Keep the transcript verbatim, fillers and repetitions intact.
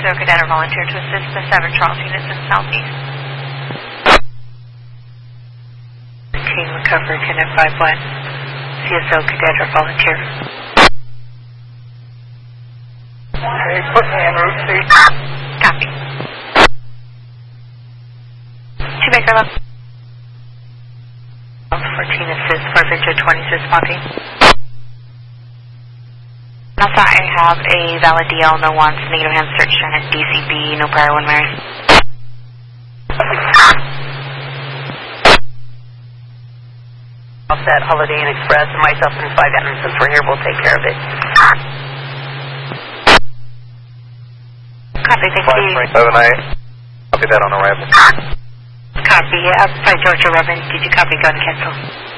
S O cadet or volunteer to assist the seven Charles units in Southeast. Team recovery, cadet five one. C S O cadet or volunteer. Hey, put me en route, please. Copy. Two Baker left. fourteen assist for Victor twenty-six spotting. Also, I have a valid D L, no wants, negative hand search, and D C B, no prior one Mary. Offset, Holiday Inn Express, and myself and five veterans, since we're here, we'll take care of it. Copy, thank five, you. seven, eight. Copy that on arrival. Copy, uh, by Georgia Reverend, did you copy, go and cancel?